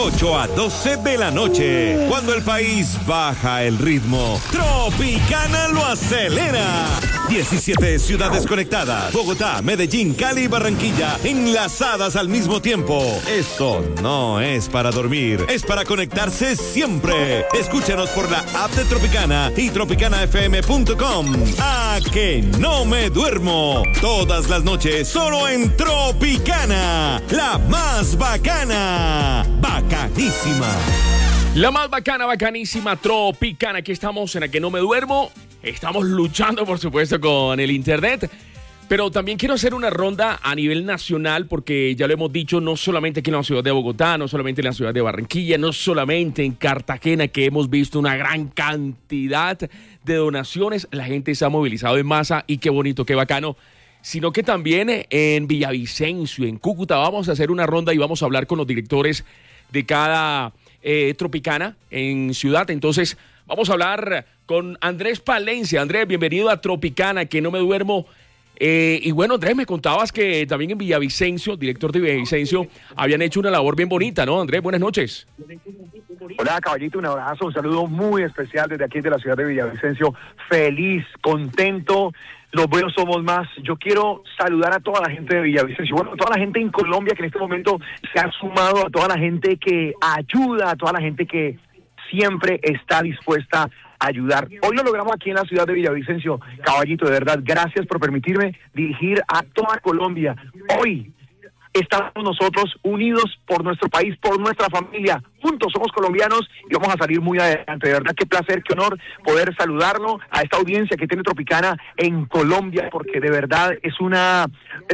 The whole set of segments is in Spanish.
8 a 12 de la noche. Cuando el país baja el ritmo, Tropicana lo acelera. 17 ciudades conectadas. Bogotá, Medellín, Cali y Barranquilla enlazadas al mismo tiempo. Esto no es para dormir, es para conectarse siempre. Escúchanos por la app de Tropicana y tropicanafm.com. ¡A que no me duermo! Todas las noches solo en Tropicana, la más bacana. Bacanísima. La más bacana, bacanísima, Tropicana. Aquí estamos en A que no me duermo. Estamos luchando, por supuesto, con el internet. Pero también quiero hacer una ronda a nivel nacional porque ya lo hemos dicho, no solamente aquí en la ciudad de Bogotá, no solamente en la ciudad de Barranquilla, no solamente en Cartagena, que hemos visto una gran cantidad de donaciones. La gente se ha movilizado en masa y qué bonito, qué bacano. Sino que también en Villavicencio, en Cúcuta, vamos a hacer una ronda y vamos a hablar con los directores de cada Tropicana en ciudad. Entonces, vamos a hablar con Andrés Palencia. Andrés, bienvenido a Tropicana, que no me duermo. Y bueno, Andrés, me contabas que también en Villavicencio, director de Villavicencio, habían hecho una labor bien bonita, ¿no? Andrés, buenas noches. Hola, caballito, un abrazo, un saludo muy especial desde aquí de la ciudad de Villavicencio. Feliz, contento, los buenos somos más. Yo quiero saludar a toda la gente de Villavicencio, bueno, a toda la gente en Colombia que en este momento se ha sumado, a toda la gente que ayuda, a toda la gente que siempre está dispuesta a ayudar. Hoy lo logramos aquí en la ciudad de Villavicencio. Caballito, de verdad, gracias por permitirme dirigir a toda Colombia. Hoy estamos nosotros unidos por nuestro país, por nuestra familia. Juntos somos colombianos y vamos a salir muy adelante. De verdad, qué placer, qué honor poder saludarlo a esta audiencia que tiene Tropicana en Colombia, porque de verdad es una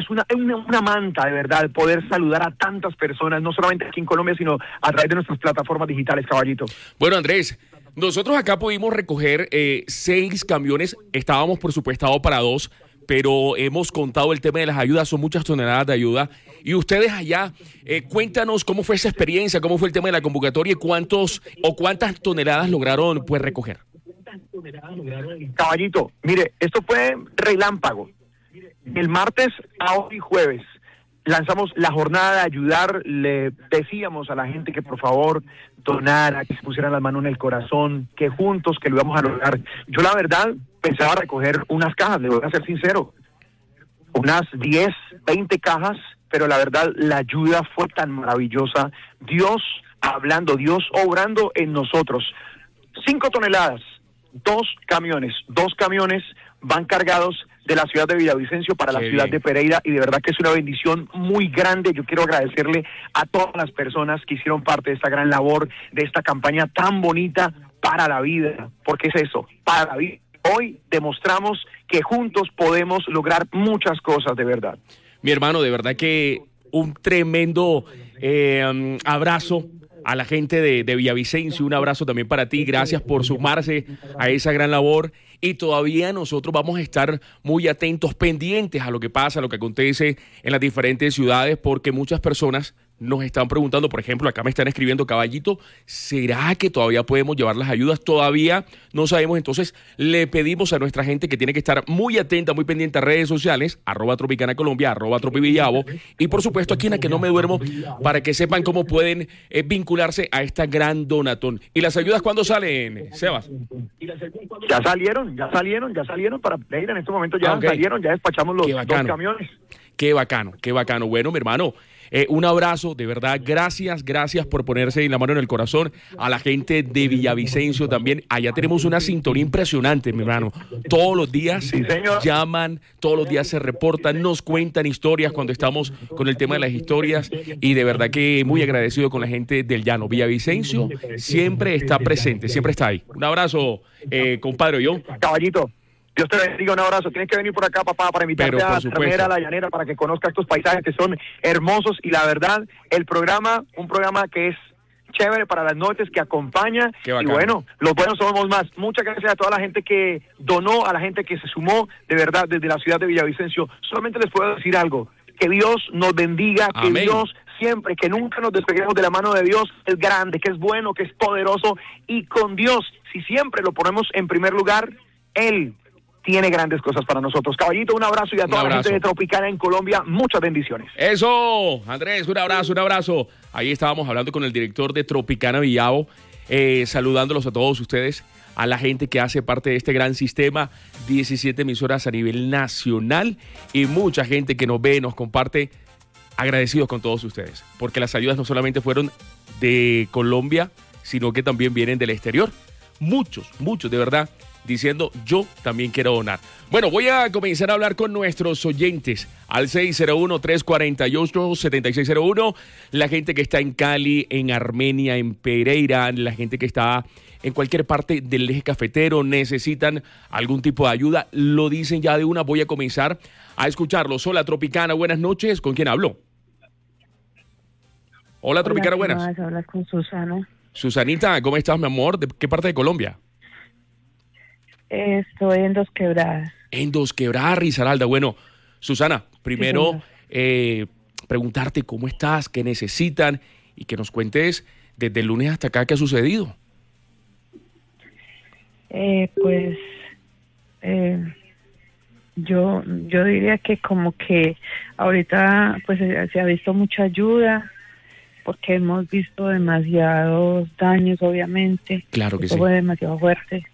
manta, de verdad, poder saludar a tantas personas, no solamente aquí en Colombia, sino a través de nuestras plataformas digitales, caballito. Bueno, Andrés, nosotros acá pudimos recoger 6 camiones, estábamos presupuestados para 2, pero hemos contado el tema de las ayudas, son muchas toneladas de ayuda. Y ustedes allá, cuéntanos cómo fue esa experiencia, cómo fue el tema de la convocatoria y cuántas toneladas lograron pues recoger. Caballito, mire, esto fue relámpago. El martes a hoy jueves lanzamos la jornada de ayudar, le decíamos a la gente que por favor donara, que se pusieran las manos en el corazón, que juntos, que lo íbamos a lograr. Yo la verdad pensaba recoger unas cajas, le voy a ser sincero, unas 10, 20 cajas, pero la verdad la ayuda fue tan maravillosa, Dios hablando, Dios obrando en nosotros. 5 toneladas, 2 camiones van cargados de la ciudad de Villavicencio para la ciudad de Pereira, y de verdad que es una bendición muy grande. Yo quiero agradecerle a todas las personas que hicieron parte de esta gran labor, de esta campaña tan bonita para la vida, porque es eso, para la vida. Hoy demostramos que juntos podemos lograr muchas cosas, de verdad. Mi hermano, de verdad que un tremendo abrazo a la gente de Villavicencio, un abrazo también para ti, gracias por sumarse a esa gran labor, y todavía nosotros vamos a estar muy atentos, pendientes a lo que pasa, a lo que acontece en las diferentes ciudades, porque muchas personas nos están preguntando, por ejemplo, acá me están escribiendo, caballito, ¿será que todavía podemos llevar las ayudas? Todavía no sabemos, entonces le pedimos a nuestra gente que tiene que estar muy atenta, muy pendiente a redes sociales, @Tropicana Colombia, @Tropivillavo, y por supuesto aquí en A que no me duermo, para que sepan cómo pueden vincularse a esta gran donatón. ¿Y las ayudas cuándo salen, Sebas? Ya salieron para Pereira, en este momento ya salieron, ya despachamos los 2 camiones. Qué bacano. Bueno, mi hermano, un abrazo, de verdad, gracias por ponerse la mano en el corazón. A la gente de Villavicencio también, allá tenemos una sintonía impresionante, mi hermano. Todos los días llaman, todos los días se reportan, nos cuentan historias cuando estamos con el tema de las historias, y de verdad que muy agradecido con la gente del llano. Villavicencio siempre está presente, siempre está ahí. Un abrazo, compadre, yo. Caballito, Dios te bendiga, un abrazo. Tienes que venir por acá, papá, para invitarte a Ramera, a La Llanera, para que conozcas estos paisajes que son hermosos. Y la verdad, un programa que es chévere para las noches, que acompaña. Y bueno, los buenos somos más. Muchas gracias a toda la gente que donó, a la gente que se sumó, de verdad, desde la ciudad de Villavicencio. Solamente les puedo decir algo: que Dios nos bendiga, que Dios siempre, que nunca nos despeguemos de la mano de Dios. Es grande, que es bueno, que es poderoso, y con Dios, si siempre lo ponemos en primer lugar, Él tiene grandes cosas para nosotros. Caballito, un abrazo, y a toda la gente de Tropicana en Colombia, muchas bendiciones. Eso, Andrés, un abrazo, un abrazo. Ahí estábamos hablando con el director de Tropicana Villavo, saludándolos a todos ustedes, a la gente que hace parte de este gran sistema, 17 emisoras a nivel nacional y mucha gente que nos ve, nos comparte. Agradecidos con todos ustedes, porque las ayudas no solamente fueron de Colombia, sino que también vienen del exterior. Muchos, de verdad, diciendo yo también quiero donar. Bueno, voy a comenzar a hablar con nuestros oyentes al 601-348-7601, la gente que está en Cali, en Armenia, en Pereira, la gente que está en cualquier parte del eje cafetero, necesitan algún tipo de ayuda, lo dicen ya de una. Voy a comenzar a escucharlos. Hola, Tropicana, buenas noches. ¿Con quién hablo? Hola, Tropicana, buenas. Hablas con Susana. Susanita, ¿cómo estás, mi amor? ¿De qué parte de Colombia? Estoy en Dos Quebradas. En Dos Quebradas, Risaralda. Bueno, Susana, primero preguntarte cómo estás, qué necesitan y que nos cuentes desde el lunes hasta acá qué ha sucedido. Yo diría que como que ahorita pues se ha visto mucha ayuda porque hemos visto demasiados daños, obviamente. Claro que Esto sí. fue demasiado fuerte.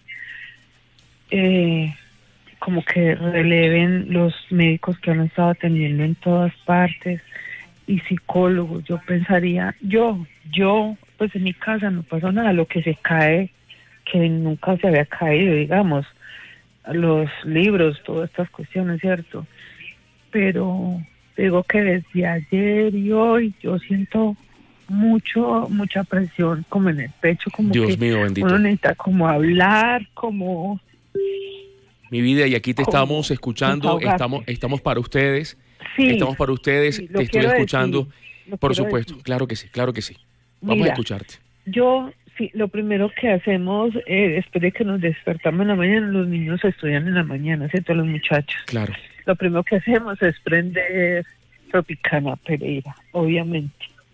Como que releven los médicos que han estado atendiendo en todas partes y psicólogos. Yo pensaría, yo pues en mi casa no pasó nada, lo que se cae, que nunca se había caído, digamos, los libros, todas estas cuestiones, ¿cierto? Pero digo que desde ayer y hoy yo siento mucha presión como en el pecho, como Dios que mío, bendito. uno necesita como hablar, como... Mi vida, y aquí te estamos escuchando, estamos para ustedes, estamos para ustedes, sí, te estoy escuchando, por supuesto, decir. claro que sí, vamos a escucharte. Sí, lo primero que hacemos, después de que nos despertamos en la mañana, los niños estudian en la mañana, ¿cierto? Los muchachos. Claro. Lo primero que hacemos es prender Tropicana Pereira, obviamente.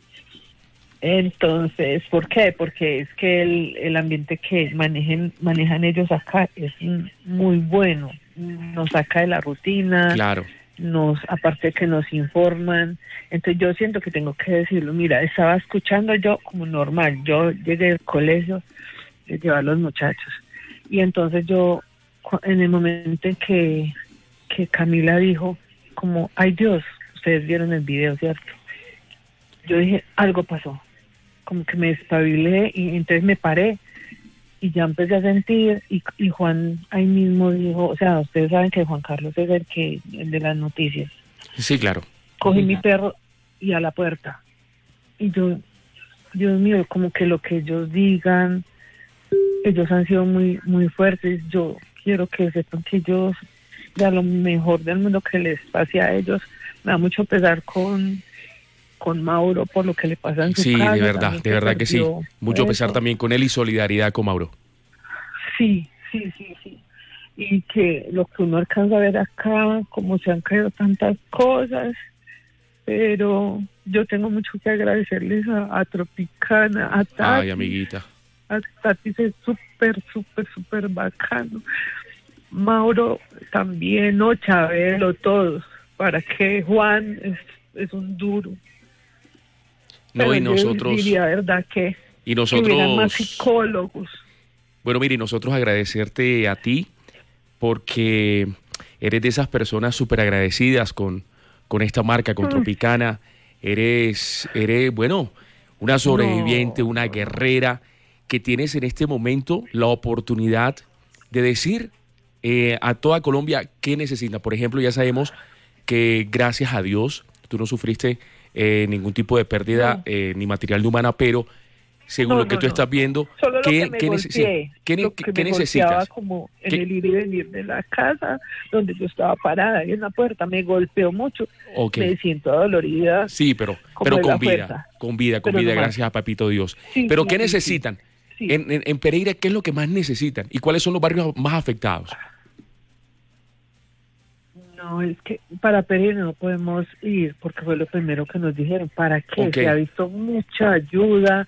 Entonces, ¿por qué? Porque es que el ambiente que manejan ellos acá es muy bueno, nos saca de la rutina. Claro. Aparte que nos informan, entonces yo siento que tengo que decirlo. Mira, estaba escuchando yo como normal, yo llegué del colegio de llevar a los muchachos y entonces yo en el momento en que Camila dijo como, ay Dios, ustedes vieron el video, ¿cierto? Yo dije, algo pasó, como que me despabilé y entonces me paré y ya empecé a sentir, y Juan ahí mismo dijo, o sea, ustedes saben que Juan Carlos es el de las noticias. Sí, claro. Cogí mi perro y a la puerta. Y yo, Dios mío, como que lo que ellos digan, ellos han sido muy fuertes. Yo quiero que sepan que ellos, de lo mejor del mundo que les pase a ellos, me da mucho pesar con Mauro por lo que le pasa en su casa. Sí, de verdad que sí. Mucho pesar también con él y solidaridad con Mauro. Sí. Y que lo que uno alcanza a ver acá, como se han caído tantas cosas, pero yo tengo mucho que agradecerles a Tropicana, a Tati. Ay, amiguita. A Tati es súper bacano. Mauro también, no, Chabelo, todos. Para que Juan es un duro. No, pero y nosotros... Yo diría, ¿verdad? Que hubieran más psicólogos. Bueno, mire, nosotros agradecerte a ti porque eres de esas personas súper agradecidas con esta marca, con Tropicana. Eres, bueno, una sobreviviente, una guerrera que tienes en este momento la oportunidad de decir a toda Colombia qué necesita. Por ejemplo, ya sabemos que gracias a Dios tú no sufriste ningún tipo de pérdida ni material ni humana, pero según lo que tú estás viendo, ¿qué necesitas? Como en el ir y venir de la casa donde yo estaba parada ahí en la puerta, me golpeó mucho, me siento dolorida. Sí, pero con vida, gracias a Papito Dios. Sí, pero sí, ¿qué sí, necesitan? Sí. En Pereira, ¿qué es lo que más necesitan? ¿Y cuáles son los barrios más afectados? No, es que para Pereira no podemos ir porque fue lo primero que nos dijeron. ¿Para qué? Se ha visto mucha ayuda,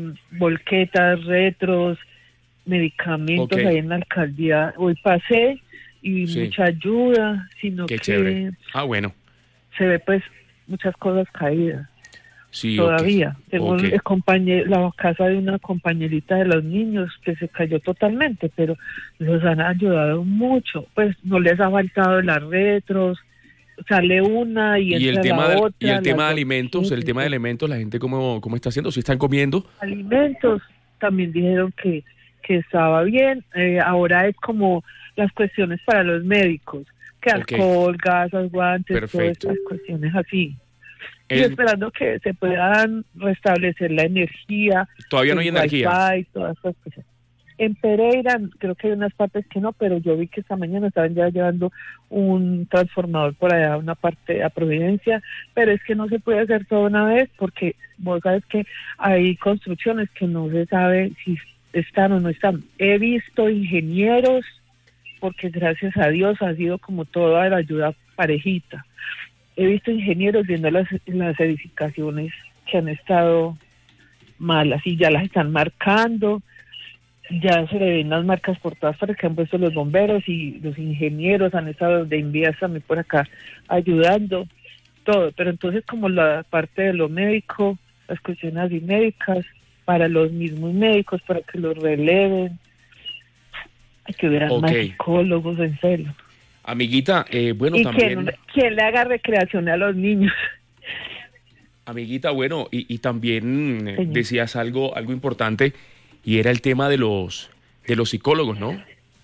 volquetas, retros, medicamentos ahí en la alcaldía. Hoy pasé y Sí. mucha ayuda, sino Qué que chévere. Ah, bueno. se ve pues muchas cosas caídas Sí, todavía. ok. Tengo Ok. la casa de una compañerita de los niños que se cayó totalmente, pero los han ayudado mucho. Pues no les ha faltado las retros, sale una y Y el entra tema la del, otra. y el tema de las alimentos, el tema de alimentos, la gente cómo está haciendo, si están comiendo. alimentos también dijeron que estaba bien. Ahora es como las cuestiones para los médicos, que Ok. alcohol, gasas, guantes, Perfecto. todas estas cuestiones así. Y El- esperando que se puedan restablecer la energía, Todavía no el hay energía. Wi-Fi, todas esas cosas. En Pereira creo que hay unas partes que no, pero yo vi que esta mañana estaban ya llevando un transformador por allá, una parte a Providencia, pero es que no se puede hacer todo una vez porque vos sabes que hay construcciones que no se sabe si están o no están. He visto ingenieros, porque gracias a Dios ha sido como toda la ayuda parejita. He visto ingenieros viendo las edificaciones que han estado malas y ya las están marcando, ya se le ven las marcas por todas partes que han puesto los bomberos y los ingenieros han estado de envías también por acá ayudando, todo. Pero entonces como la parte de lo médico, las cuestiones así médicas, para los mismos médicos, para que los releven, hay que ver a Ok. más psicólogos, en serio. Amiguita, bueno, Y también, quien le haga recreación a los niños. amiguita, bueno, y también Señor. decías algo importante, y era el tema de los psicólogos, ¿no?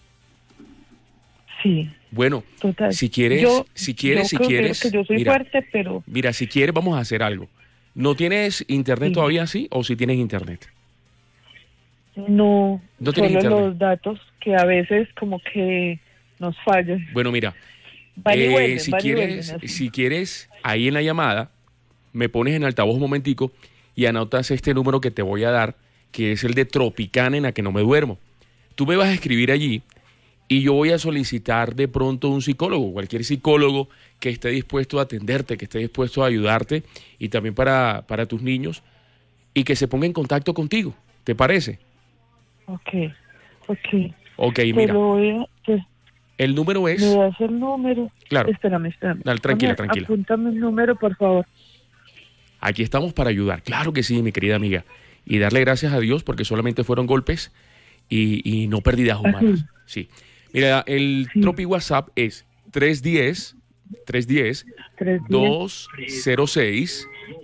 Sí, Bueno, total. si quieres, Yo que yo soy mira, fuerte, pero mira, si quieres, vamos a hacer algo. ¿No tienes internet Sí. todavía, sí? ¿O si tienes internet? no, No tienes solo internet. los datos que a veces como que nos fallan. Bueno, mira, Van y vuelven, si van y vuelven, quieres, así. si quieres, ahí en la llamada, me pones en altavoz un momentico y anotas este número que te voy a dar, que es el de Tropicana en la que no me duermo. Tú me vas a escribir allí y yo voy a solicitar de pronto un psicólogo, cualquier psicólogo que esté dispuesto a atenderte, que esté dispuesto a ayudarte y también para tus niños y que se ponga en contacto contigo. ¿Te parece? Ok. Ok, Te mira, lo voy a... el número ¿Me es... das el número? Claro. Espérame. Dale, tranquila, Dame, tranquila. Apúntame el número, por favor. Aquí estamos para ayudar, claro que sí, mi querida amiga. Y darle gracias a Dios porque solamente fueron golpes y no pérdidas humanas. Sí. Mira, el Sí. Tropi WhatsApp es 310 310 206,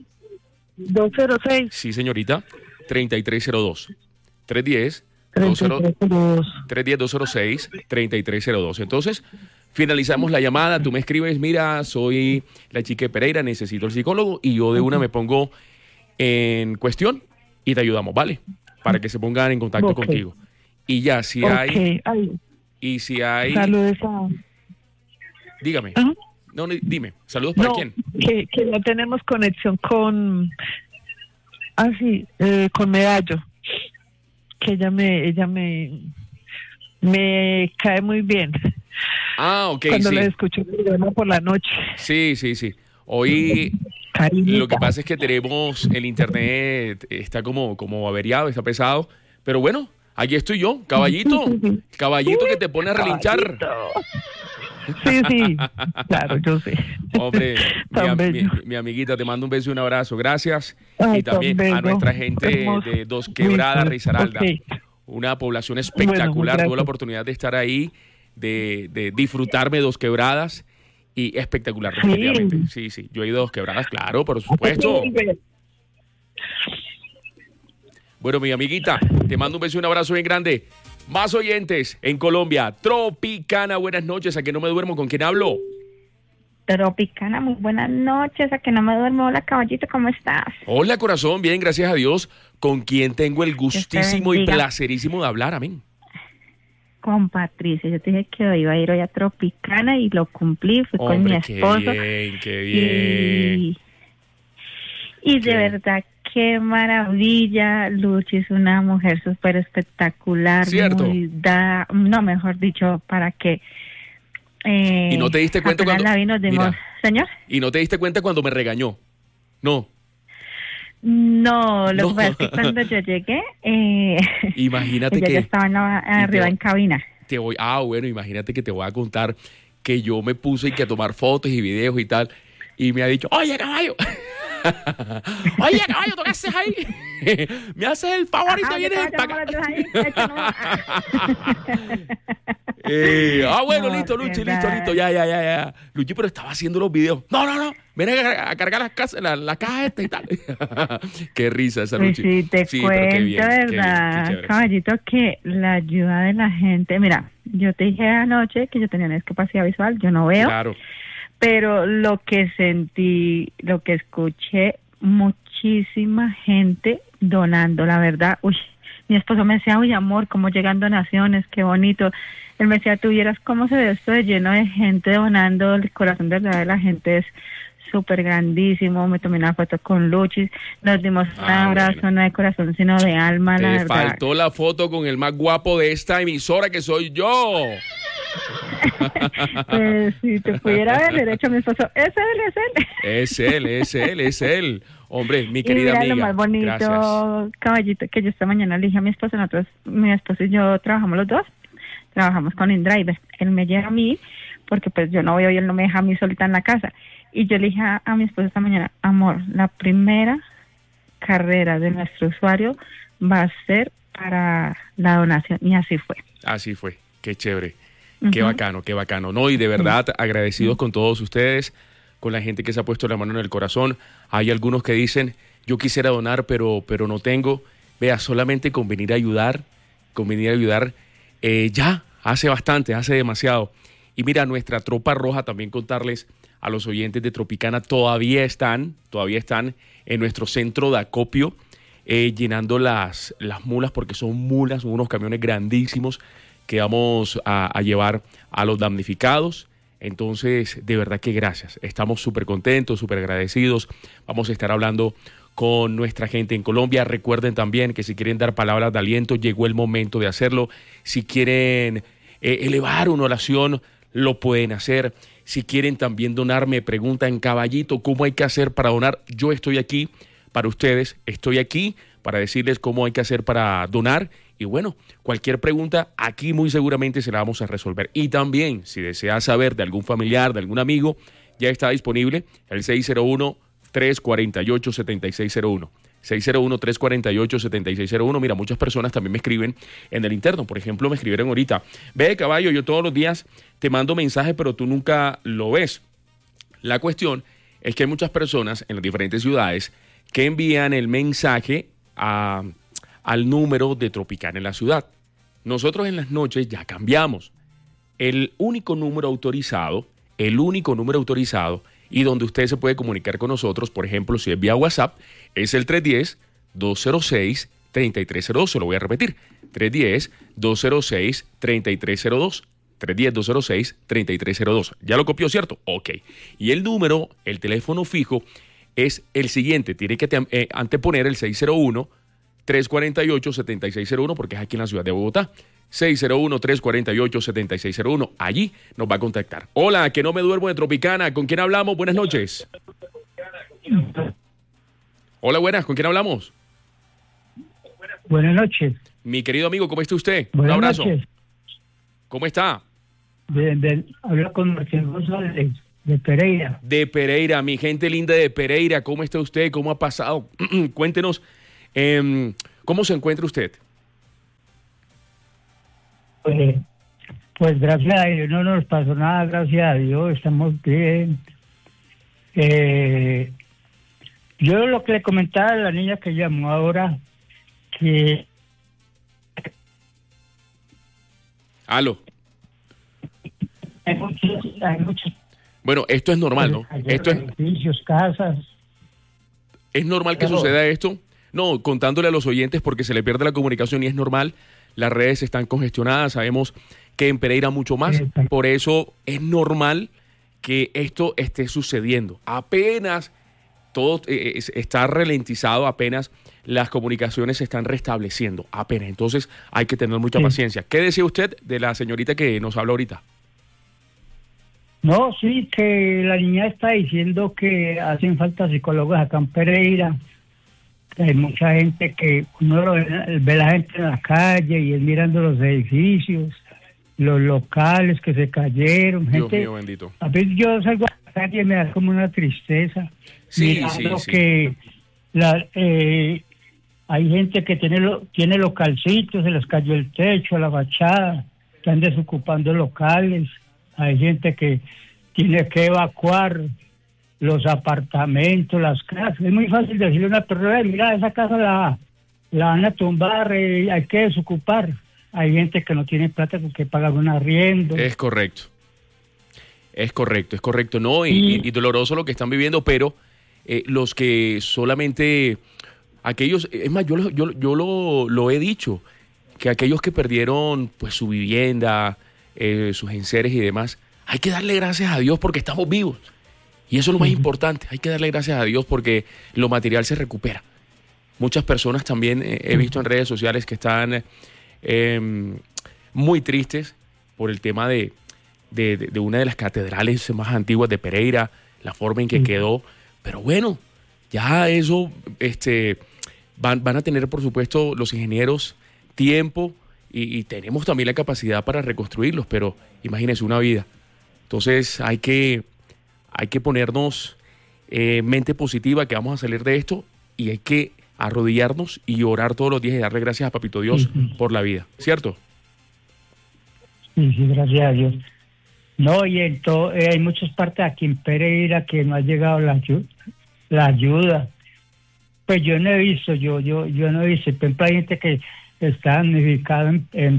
206 sí señorita, 3302. 310 3302. 310-206-3302. Entonces, finalizamos la llamada, tú me escribes, mira, soy la chica de Pereira, necesito el psicólogo, y yo de una me pongo en cuestión y te ayudamos, ¿vale? Para que se pongan en contacto Ok. contigo. Y ya, si Ok. hay, Ay, y si hay, saludos a... dígame. ¿Ah? No, dime, ¿saludos para No, quién? que no tenemos conexión con... Ah, sí, con Medallo. Que ella me cae muy bien. Ah, ok, Cuando sí. le escucho el programa por la noche. Sí. Hoy Cariñita. lo que pasa es que tenemos el internet, está como averiado, está pesado, pero bueno, aquí estoy yo, caballito que te pone a relinchar. Sí, claro, yo sé. Hombre, Tan bello. mi amiguita, te mando un beso y un abrazo, gracias. Ay, Y también tan a bello. nuestra gente Hermoso. de Dos Quebradas, Listo. Risaralda, Ok. una población espectacular. Bueno, Tuve la gracias. oportunidad de estar ahí, de disfrutarme de Dos Quebradas y espectacular, Sí. definitivamente. Sí, yo he ido a Dos Quebradas, claro, por supuesto. Bueno, mi amiguita, te mando un beso y un abrazo bien grande. Más oyentes en Colombia. Tropicana, buenas noches. ¿A que no me duermo? ¿Con quién hablo? Tropicana, muy buenas noches, a que no me duermo. Hola, caballito, ¿cómo estás? Hola, corazón. Bien, gracias a Dios. ¿Con quién tengo el gustísimo y bendiga. placerísimo de hablar? Amén. Con Patricia. Yo te dije que iba a ir hoy a Tropicana y lo cumplí. Fui con mi Hombre, esposo. qué bien. Y Qué de bien. verdad, qué maravilla. Luchi es una mujer súper espectacular. ¿Cierto? No, mejor dicho, para que... ¿Y no te diste cuenta apenas cuando- la vi, nos dimos... Mira. ¿Señor? ¿Y no te diste cuenta cuando me regañó? No. No, lo No. que pasa es que cuando yo llegué, Imagínate ella ya que... estaba arriba en cabina. Bueno, imagínate que te voy a contar que yo me puse que a tomar fotos y videos y tal, y me ha dicho, oye, caballo, oye, caballo, ¿tú qué haces ahí? Me haces el favor y te vienes para acá. Bueno, No, listo, Luchi, verdad. listo, ya. Luchi, pero estaba haciendo los videos. No, ven a cargar la caja esta y tal. Qué risa esa, Pues Luchi. sí, te Sí, pero qué bien, cuento, qué bien, qué ¿verdad, chévere. caballito? Que la ayuda de la gente... Mira, yo te dije anoche que yo tenía una discapacidad visual, yo no veo, Claro. pero lo que sentí, lo que escuché, muchísima gente donando, la verdad. Uy, mi esposo me decía, uy, amor, cómo llegan donaciones, qué bonito. Él me decía, tú vieras cómo se ve esto de lleno de gente donando, el corazón de verdad de la gente es súper grandísimo. Me tomé una foto con Luchi, nos dimos un abrazo, Bueno. no de corazón, sino de alma, la Te verdad. faltó la foto con el más guapo de esta emisora, que soy yo. Pues si te pudiera ver derecho a mi esposo, es él. Es él. Hombre, mi Y querida mira amiga. lo más bonito, Gracias. caballito, que yo esta mañana le dije a mi esposo, nosotros, mi esposo y yo trabajamos los dos, trabajamos con InDriver. Él me lleva a mí, porque pues yo no veo y él no me deja a mí solita en la casa. Y yo le dije a mi esposo esta mañana, amor, la primera carrera de nuestro usuario va a ser para la donación. Y así fue. Así fue. Qué chévere. Qué Ujú. bacano. No, y de verdad agradecidos con todos ustedes, con la gente que se ha puesto la mano en el corazón. Hay algunos que dicen, yo quisiera donar, pero no tengo. Vea, solamente con venir a ayudar, ya hace bastante, hace demasiado. Y mira, nuestra tropa roja, también contarles a los oyentes de Tropicana, todavía están en nuestro centro de acopio, llenando las mulas, porque son mulas, son unos camiones grandísimos que vamos a llevar a los damnificados. Entonces, de verdad que gracias. Estamos súper contentos, súper agradecidos. Vamos a estar hablando con nuestra gente en Colombia. Recuerden también que si quieren dar palabras de aliento, llegó el momento de hacerlo. Si quieren elevar una oración, lo pueden hacer. Si quieren también donar, me preguntan, caballito, ¿cómo hay que hacer para donar? Yo estoy aquí para ustedes, estoy aquí para decirles cómo hay que hacer para donar. Y bueno, cualquier pregunta, aquí muy seguramente se la vamos a resolver. Y también, si desea saber de algún familiar, de algún amigo, ya está disponible el 601-348-7601. 601-348-7601. Mira, muchas personas también me escriben en el interno. Por ejemplo, me escribieron ahorita, ve, caballo, yo todos los días te mando mensajes, pero tú nunca lo ves. La cuestión es que hay muchas personas en las diferentes ciudades que envían el mensaje al número de Tropicana en la ciudad. Nosotros en las noches ya cambiamos. El único número autorizado y donde usted se puede comunicar con nosotros, por ejemplo, si es vía WhatsApp, es el 310-206-3302. Se lo voy a repetir, 310-206-3302. 310-206-3302. ¿Ya lo copió, cierto? Ok. Y el número, el teléfono fijo, es el siguiente. Tiene que anteponer el 601-348-7601 porque es aquí en la ciudad de Bogotá. 601-348-7601. Allí nos va a contactar. Hola, que no me duermo de Tropicana. ¿Con quién hablamos? Buenas noches. Hola, buenas. ¿Con quién hablamos? Buenas noches. Mi querido amigo, ¿cómo está usted? Buenas Un abrazo. noches. ¿Cómo está? Hablo con Martín González de Pereira. De Pereira, mi gente linda de Pereira. ¿Cómo está usted? ¿Cómo ha pasado? Cuéntenos, ¿cómo se encuentra usted? Pues gracias a Dios no nos pasó nada, gracias a Dios, estamos bien. Yo lo que le comentaba a la niña que llamó ahora, que... Aló. Hay muchos Bueno, esto es normal, ¿no? Esto es edificios, casas. ¿Es normal que Claro. suceda esto? No, contándole a los oyentes porque se le pierde la comunicación y es normal. Las redes están congestionadas, sabemos que en Pereira mucho más. Por eso es normal que esto esté sucediendo. Apenas todo está ralentizado, apenas las comunicaciones se están restableciendo, apenas. Entonces hay que tener mucha paciencia. ¿Qué decía usted de la señorita que nos habla ahorita? No, sí, que la niña está diciendo que hacen falta psicólogos acá en Pereira. Hay mucha gente que uno ve la gente en la calle y es mirando los edificios los locales que se cayeron, Dios gente. mío bendito. A veces yo salgo a la calle y me da como una tristeza. Sí, mirando sí. que hay gente que tiene localcitos, se les cayó el techo, la fachada, están desocupando locales. Hay gente que tiene que evacuar los apartamentos, las casas. Es muy fácil decirle a una persona, mira, esa casa la van a tumbar, hay que desocupar. Hay gente que no tiene plata porque pagar un arriendo. Es correcto, ¿no? Y doloroso lo que están viviendo, pero los que solamente, aquellos, es más, yo lo he dicho, que aquellos que perdieron pues su vivienda, sus enseres y demás, hay que darle gracias a Dios porque estamos vivos. Y eso es lo más importante, hay que darle gracias a Dios porque lo material se recupera. Muchas personas también he visto en redes sociales que están muy tristes por el tema de una de las catedrales más antiguas de Pereira, la forma en que quedó. Pero bueno, ya eso van a tener, por supuesto, los ingenieros tiempo y tenemos también la capacidad para reconstruirlos, pero imagínense una vida. Entonces hay que ponernos mente positiva que vamos a salir de esto y hay que arrodillarnos y orar todos los días y darle gracias a Papito Dios por la vida, ¿cierto? Sí, gracias a Dios. No, y hay muchas partes aquí en Pereira que no ha llegado la ayuda. Pues yo no he visto, yo no he visto. Por ejemplo, hay gente que está damnificada en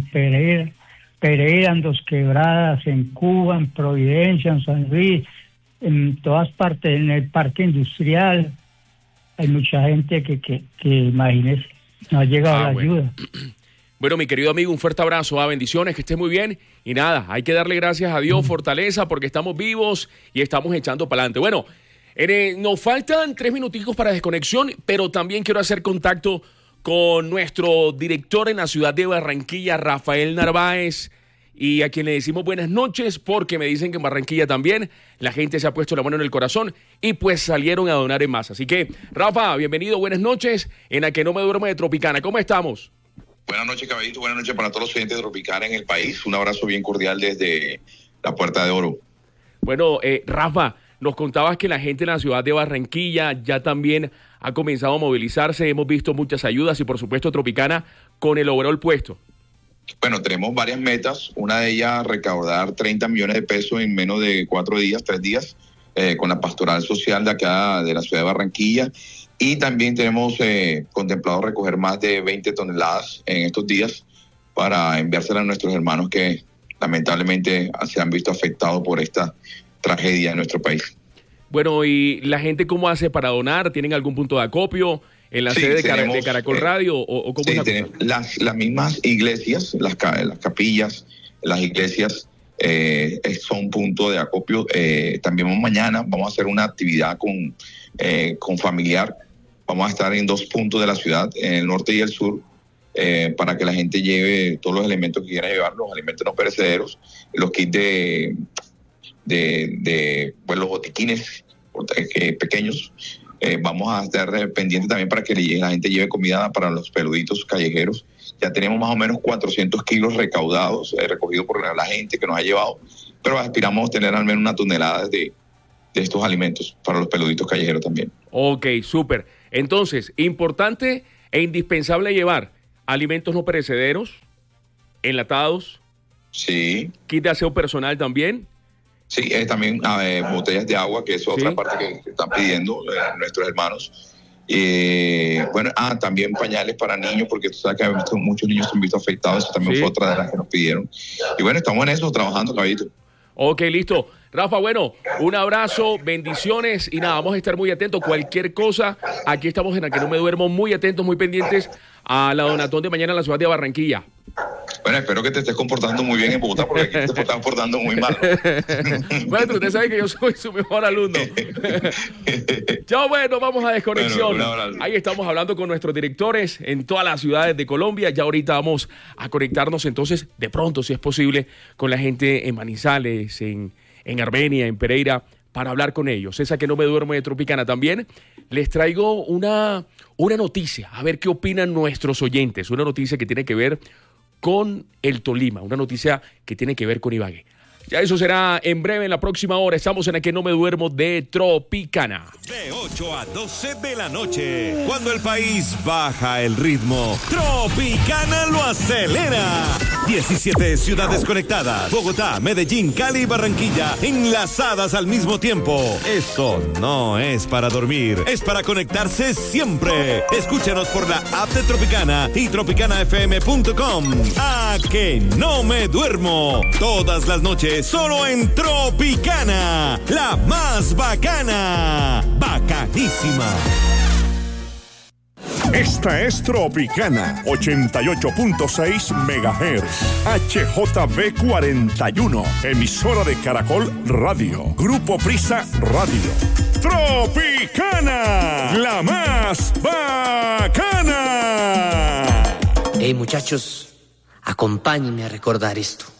Pereira, en Dos Quebradas, en Cuba, en Providencia, en San Luis, en todas partes, en el parque industrial. Hay mucha gente que imagínese, no ha llegado la ayuda. Bueno, mi querido amigo, un fuerte abrazo, bendiciones, que estés muy bien. Y nada, hay que darle gracias a Dios, fortaleza, porque estamos vivos y estamos echando para adelante. Bueno, nos faltan 3 minuticos para desconexión, pero también quiero hacer contacto con nuestro director en la ciudad de Barranquilla, Rafael Narváez, y a quien le decimos buenas noches, porque me dicen que en Barranquilla también la gente se ha puesto la mano en el corazón y pues salieron a donar en masa. Así que, Rafa, bienvenido, buenas noches en A Que No Me Duermo de Tropicana. ¿Cómo estamos? Buenas noches, caballito. Buenas noches para todos los oyentes de Tropicana en el país. Un abrazo bien cordial desde la Puerta de Oro. Bueno, Rafa, nos contabas que la gente en la ciudad de Barranquilla ya también ha comenzado a movilizarse. Hemos visto muchas ayudas y, por supuesto, Tropicana con el overall puesto. Bueno, tenemos varias metas. Una de ellas, recaudar 30 millones de pesos en menos de 3 días, con la pastoral social de acá, de la ciudad de Barranquilla. Y también tenemos contemplado recoger más de 20 toneladas en estos días para enviárselas a nuestros hermanos que lamentablemente se han visto afectados por esta tragedia en nuestro país. Bueno, ¿y la gente cómo hace para donar? ¿Tienen algún punto de acopio en la sede de Caracol Radio? ¿O cómo es las mismas iglesias, las capillas, las iglesias son punto de acopio. También mañana vamos a hacer una actividad con familiar. Vamos a estar en 2 puntos de la ciudad, en el norte y el sur, para que la gente lleve todos los elementos que quiera llevar, los alimentos no perecederos, los kits pues los botiquines pequeños. Vamos a estar pendientes también para que la gente lleve comida para los peluditos callejeros. Ya tenemos más o menos 400 kilos recaudados, recogidos por la gente que nos ha llevado, pero aspiramos a tener al menos 1 tonelada de estos alimentos para los peluditos callejeros también. Ok, súper. Entonces, importante e indispensable llevar alimentos no perecederos, enlatados. Sí. Kit de aseo personal también. Sí, también botellas de agua, que es otra parte que están pidiendo nuestros hermanos. Bueno, también pañales para niños, porque tú sabes que muchos niños se han visto afectados. Eso también fue otra de las que nos pidieron. Y bueno, estamos en eso, trabajando, caballito. Ok, listo. Rafa, bueno, un abrazo, bendiciones y nada, vamos a estar muy atentos. Cualquier cosa, aquí estamos en A Que No Me Duermo, muy atentos, muy pendientes a la donatón de mañana en la ciudad de Barranquilla. Bueno, espero que te estés comportando muy bien en Bogotá, porque aquí te estás comportando muy mal. Bueno, usted sabe que yo soy su mejor alumno. Chao, bueno, vamos a desconexión. Bueno, ahí estamos hablando con nuestros directores en todas las ciudades de Colombia. Ya ahorita vamos a conectarnos entonces, de pronto, si es posible, con la gente en Manizales, en Armenia, en Pereira, para hablar con ellos. Esa Que No Me Duermo de Tropicana. También les traigo una noticia, a ver qué opinan nuestros oyentes. Una noticia que tiene que ver con el Tolima. Una noticia que tiene que ver con Ibagué. Ya eso será en breve, en la próxima hora. Estamos en el que no me duermo de Tropicana. De 8 a 12 de la noche, cuando el país baja el ritmo, Tropicana lo acelera. 17 ciudades conectadas. Bogotá, Medellín, Cali y Barranquilla enlazadas al mismo tiempo. Esto no es para dormir, es para conectarse siempre. Escúchanos por la app de Tropicana y tropicanafm.com. A que no me duermo. Todas las noches solo en Tropicana, la más bacana. Bacanísima. Esta es Tropicana 88.6 MHz, HJB41, emisora de Caracol Radio, Grupo Prisa Radio. Tropicana, la más bacana. Hey muchachos, acompáñenme a recordar esto.